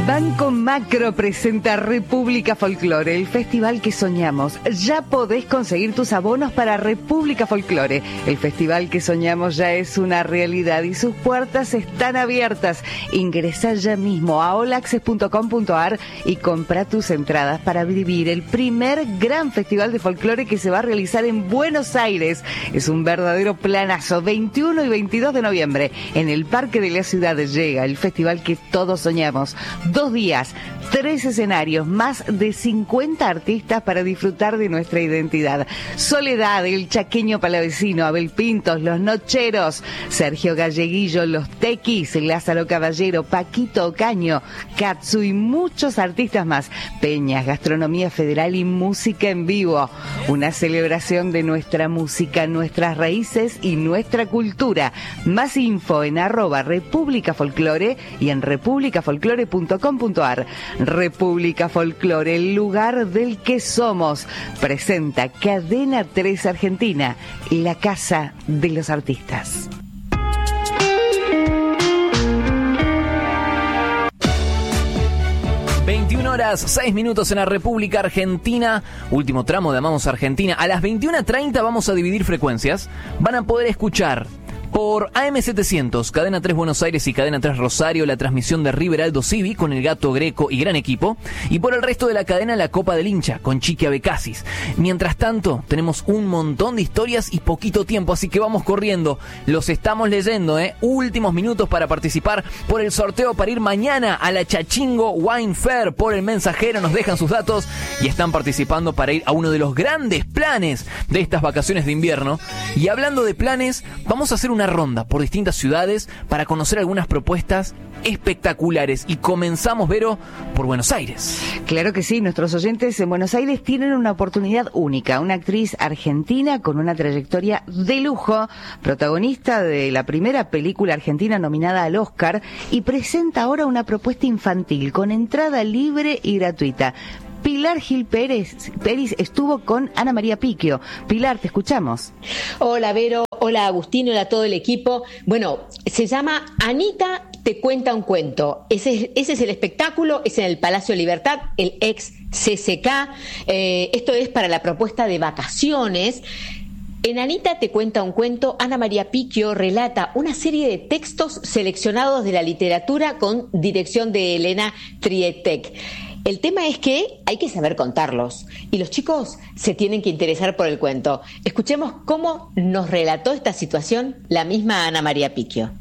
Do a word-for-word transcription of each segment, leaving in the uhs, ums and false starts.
Banco Macro presenta República Folklore, el festival que soñamos. Ya podés conseguir tus abonos para República Folklore. El festival que soñamos ya es una realidad y sus puertas están abiertas. Ingresá ya mismo a all access punto com punto a r y compra tus entradas para vivir el primer gran festival de folclore que se va a realizar en Buenos Aires. Es un verdadero planazo. veintiuno y veintidós de noviembre en el Parque de la Ciudad llega el festival que todos soñamos. Dos días, tres escenarios, más de cincuenta artistas para disfrutar de nuestra identidad. Soledad, el chaqueño palavecino, Abel Pintos, los Nocheros, Sergio Galleguillo, los Tequis, Lázaro Caballero, Paquito Ocaño, Katsu y muchos artistas más. Peñas, gastronomía federal y música en vivo. Una celebración de nuestra música, nuestras raíces y nuestra cultura. Más info en arroba República Folklore y en república folklore punto com punto a r. República Folklore, el lugar del que somos. Presenta Cadena tres Argentina, la casa de los artistas. veintiuna horas, seis minutos en la República Argentina. Último tramo de Amamos Argentina. A las veintiuna treinta vamos a dividir frecuencias. Van a poder escuchar por A M setecientos, Cadena tres Buenos Aires y Cadena tres Rosario, la transmisión de River Aldo Civi con el Gato Greco y gran equipo. Y por el resto de la cadena, la Copa del Hincha con Chiqui Abecasis. Mientras tanto, tenemos un montón de historias y poquito tiempo, así que vamos corriendo. Los estamos leyendo, ¿eh? Últimos minutos para participar por el sorteo para ir mañana a la Chachingo Wine Fair. Por el mensajero nos dejan sus datos y están participando para ir a uno de los grandes planes de estas vacaciones de invierno. Y hablando de planes, vamos a hacer una ronda por distintas ciudades para conocer algunas propuestas espectaculares y comenzamos, Vero, por Buenos Aires. Claro que sí, nuestros oyentes en Buenos Aires tienen una oportunidad única, una actriz argentina con una trayectoria de lujo, protagonista de la primera película argentina nominada al Oscar y presenta ahora una propuesta infantil con entrada libre y gratuita. Pilar Gil Pérez, Pérez estuvo con Ana María Picchio. Pilar, te escuchamos. Hola Vero, hola Agustín, hola a todo el equipo. Bueno, se llama Anita te cuenta un cuento. Ese es, ese es el espectáculo, es en el Palacio Libertad, el ex C C K. Eh, esto es para la propuesta de vacaciones. En Anita te cuenta un cuento, Ana María Picchio relata una serie de textos seleccionados de la literatura con dirección de Elena Trietek. El tema es que hay que saber contarlos y los chicos se tienen que interesar por el cuento. Escuchemos cómo nos relató esta situación la misma Ana María Picchio.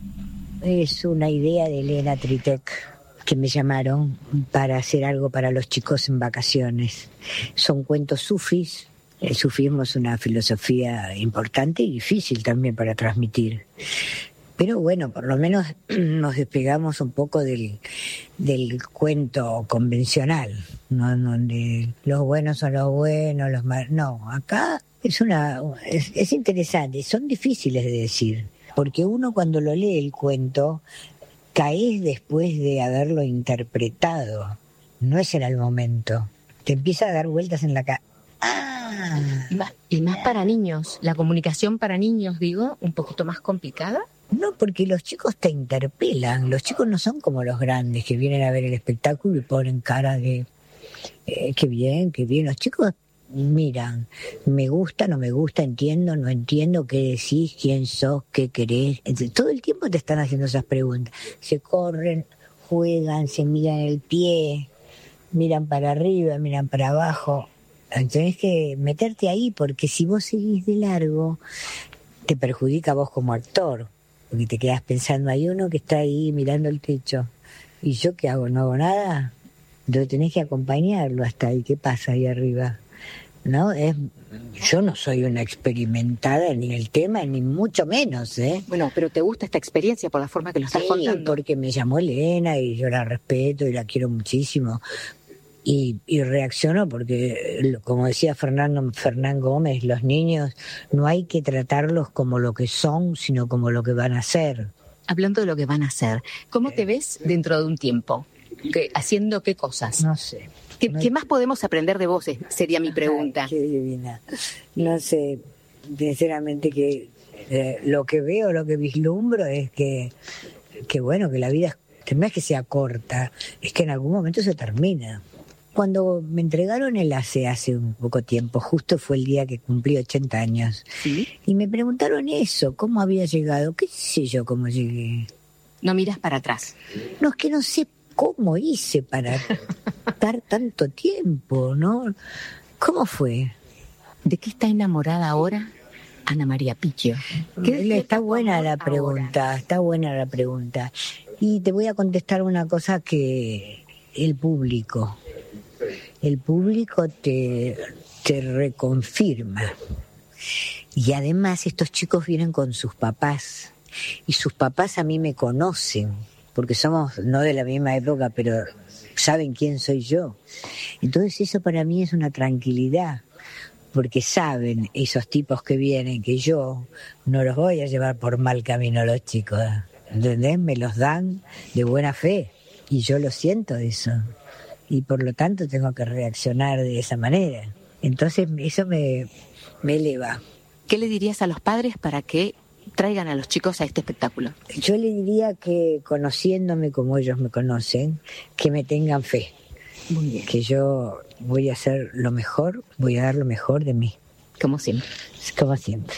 Es una idea de Elena Trietek que me llamaron para hacer algo para los chicos en vacaciones. Son cuentos sufis. El sufismo es una filosofía importante y difícil también para transmitir. Pero bueno, por lo menos nos despegamos un poco del, del cuento convencional, ¿no? Donde los buenos son los buenos, los malos. No, acá es una es, es interesante, son difíciles de decir, porque uno cuando lo lee el cuento caes después de haberlo interpretado, no es en el momento, te empieza a dar vueltas en la cabeza. Ah, y más, y más para niños, la comunicación para niños, digo, un poquito más complicada. No, porque los chicos te interpelan. Los chicos no son como los grandes que vienen a ver el espectáculo y ponen cara de eh, qué bien, qué bien. Los chicos miran, me gusta, no me gusta, entiendo, no entiendo, qué decís, quién sos, qué querés. Entonces, todo el tiempo te están haciendo esas preguntas. Se corren, juegan, se miran el pie, miran para arriba, miran para abajo. Tenés que meterte ahí porque si vos seguís de largo te perjudica a vos como actor. Porque te quedas pensando, hay uno que está ahí mirando el techo. ¿Y yo qué hago? ¿No hago nada? Entonces tenés que acompañarlo hasta ahí. ¿Qué pasa ahí arriba? ¿No? Es, yo no soy una experimentada en el tema, ni mucho menos, ¿eh? Bueno, pero ¿te gusta esta experiencia por la forma que lo estás sí, contando? Porque me llamó Elena y yo la respeto y la quiero muchísimo. Y, y reacciono porque, como decía Fernando Fernán Gómez, los niños no hay que tratarlos como lo que son, sino como lo que van a ser. Hablando de lo que van a hacer, ¿cómo te ves dentro de un tiempo? ¿Qué, ¿Haciendo qué cosas? No sé. ¿Qué, no... ¿Qué más podemos aprender de vos? Sería mi pregunta. Ay, qué divina. No sé, sinceramente que eh, lo que veo, lo que vislumbro es que, que bueno, que la vida es No es que sea corta, es que en algún momento se termina. Cuando me entregaron el A C E hace un poco tiempo, justo fue el día que cumplí ochenta años, ¿Sí? Y me preguntaron eso, cómo había llegado, qué sé yo cómo llegué. No miras para atrás. No, es que no sé cómo hice para estar tanto tiempo, ¿no? ¿Cómo fue? ¿De qué está enamorada ahora Ana María Picchio? ¿Qué, está buena la pregunta, ahora? Está buena la pregunta. Y te voy a contestar una cosa que el público, el público te, te reconfirma. Y además estos chicos vienen con sus papás. Y sus papás a mí me conocen, porque somos no de la misma época, pero saben quién soy yo. Entonces eso para mí es una tranquilidad, porque saben esos tipos que vienen que yo no los voy a llevar por mal camino los chicos, ¿entendés? Me los dan de buena fe y yo lo siento eso y por lo tanto tengo que reaccionar de esa manera. Entonces eso me, me eleva. ¿Qué le dirías a los padres para que traigan a los chicos a este espectáculo? Yo le diría que, conociéndome como ellos me conocen, que me tengan fe. Muy bien. Que yo voy a hacer lo mejor, voy a dar lo mejor de mí. Como siempre. Como siempre.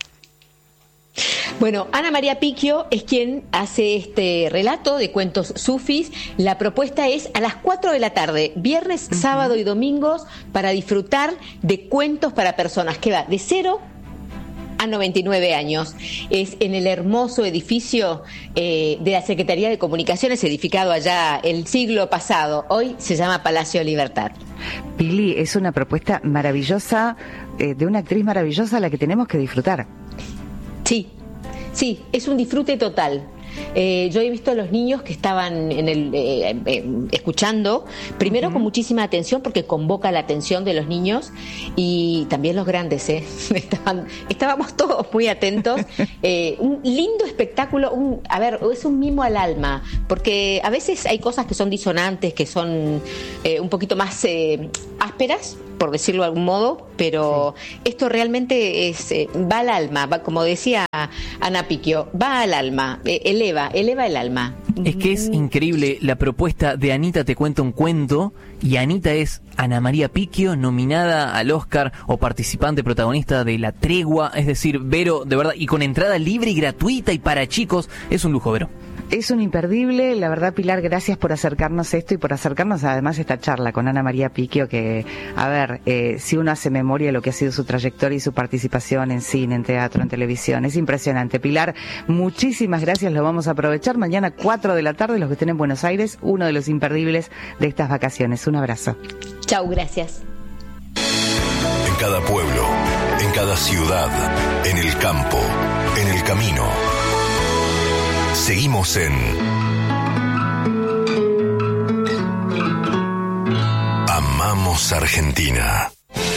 Bueno, Ana María Picchio es quien hace este relato de cuentos sufis. La propuesta es a las cuatro de la tarde, viernes, uh-huh. sábado y domingos, para disfrutar de cuentos para personas, que va de cero a noventa y nueve años. Es en el hermoso edificio eh, de la Secretaría de Comunicaciones, edificado allá el siglo pasado. Hoy se llama Palacio Libertad. Pili, es una propuesta maravillosa, eh, de una actriz maravillosa a la que tenemos que disfrutar. Sí, sí, es un disfrute total. Eh, yo he visto a los niños que estaban en el eh, eh, escuchando, primero uh-huh. con muchísima atención, porque convoca la atención de los niños, y también los grandes, ¿eh? Estaban, estábamos todos muy atentos. Eh, un lindo espectáculo, un, a ver, es un mimo al alma, porque a veces hay cosas que son disonantes, que son eh, un poquito más eh, ásperas, por decirlo de algún modo, pero sí. Esto realmente es eh, va al alma, va, como decía Ana Picchio, va al alma, eh, eleva, eleva el alma. Es que es increíble la propuesta de Anita te cuenta un cuento, y Anita es Ana María Picchio, nominada al Oscar o participante protagonista de La Tregua, es decir, Vero, de verdad, y con entrada libre y gratuita y para chicos, es un lujo, Vero. Es un imperdible, la verdad, Pilar, gracias por acercarnos esto y por acercarnos además esta charla con Ana María Picchio, que, a ver, eh, si uno hace memoria de lo que ha sido su trayectoria y su participación en cine, en teatro, en televisión, es impresionante. Pilar, muchísimas gracias, lo vamos a aprovechar. Mañana cuatro de la tarde, los que estén en Buenos Aires, uno de los imperdibles de estas vacaciones. Un abrazo. Chau, gracias. En cada pueblo, en cada ciudad, en el campo, en el camino. Seguimos en Amamos Argentina.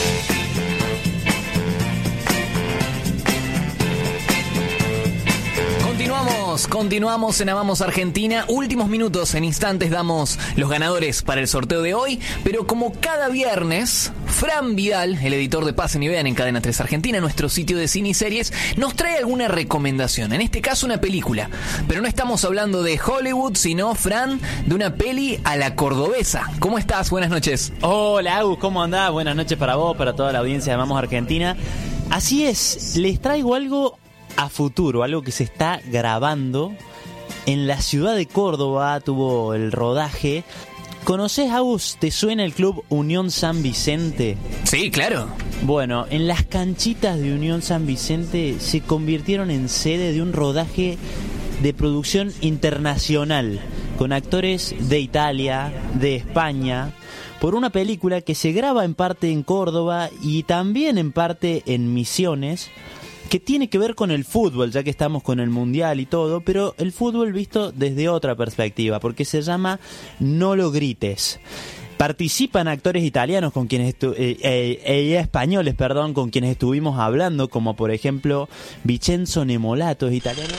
Continuamos, continuamos en Amamos Argentina. Últimos minutos, en instantes damos los ganadores para el sorteo de hoy. Pero como cada viernes, Fran Vidal, el editor de Pasen y Vean en Cadena tres Argentina, nuestro sitio de cine y series, nos trae alguna recomendación. En este caso, una película. Pero no estamos hablando de Hollywood, sino, Fran, de una peli a la cordobesa. ¿Cómo estás? Buenas noches. Hola, Agus, ¿cómo andás? Buenas noches para vos, para toda la audiencia de Amamos Argentina. Así es, les traigo algo a futuro, algo que se está grabando en la ciudad de Córdoba. Tuvo el rodaje. ¿Conocés, Agus? ¿Te suena el club Unión San Vicente? Sí, claro. Bueno, en las canchitas de Unión San Vicente se convirtieron en sede de un rodaje de producción internacional, con actores de Italia, de España, por una película que se graba en parte en Córdoba y también en parte en Misiones, que tiene que ver con el fútbol, ya que estamos con el mundial y todo, pero el fútbol visto desde otra perspectiva, porque se llama No lo grites. Participan actores italianos con quienes estu- eh, eh, eh, españoles, perdón, con quienes estuvimos hablando, como por ejemplo Vincenzo Nemolato, es italiano.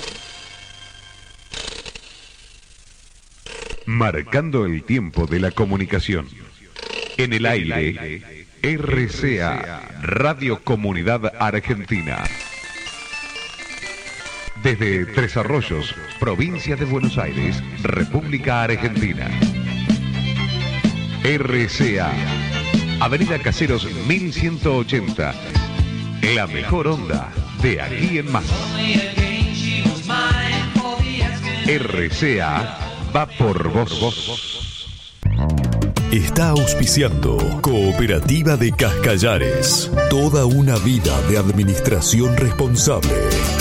Marcando el tiempo de la comunicación. En el aire, R C A, Radio Comunidad Argentina. Desde Tres Arroyos, provincia de Buenos Aires, República Argentina. R C A, Avenida Caseros mil ciento ochenta. La mejor onda de aquí en más. R C A va por vos. Está auspiciando Cooperativa de Cascallares. Toda una vida de administración responsable.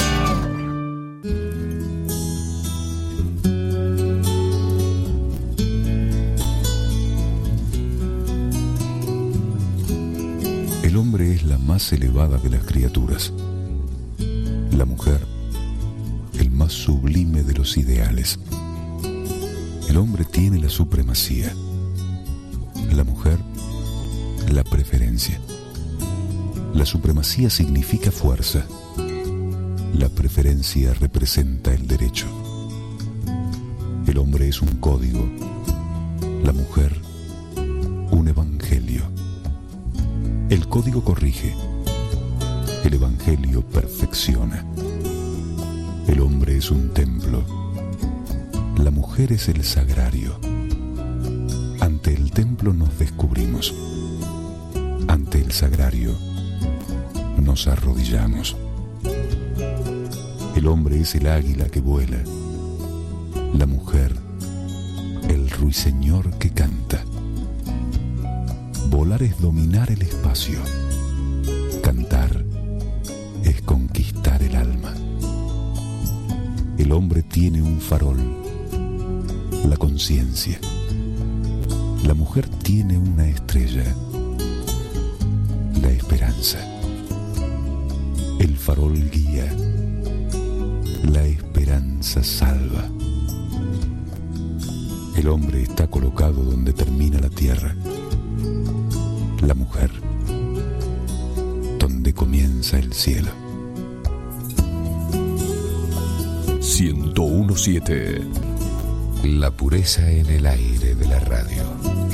El hombre es la más elevada de las criaturas. La mujer, el más sublime de los ideales. El hombre tiene la supremacía. La mujer, la preferencia. La supremacía significa fuerza. La preferencia representa el derecho. El hombre es un código. La mujer, un evangelio. El código corrige. El evangelio perfecciona. El hombre es un templo. La mujer es el sagrario. Ante el templo nos descubrimos. Ante el sagrario nos arrodillamos. El hombre es el águila que vuela. La mujer, el ruiseñor que canta. Volar es dominar el espacio. Cantar es conquistar el alma. El hombre tiene un farol, la conciencia. La mujer tiene una estrella, la esperanza. El farol guía, la esperanza salva. El hombre está colocado donde termina la tierra. La mujer, donde comienza el cielo. ciento uno punto siete. La pureza en el aire de la radio.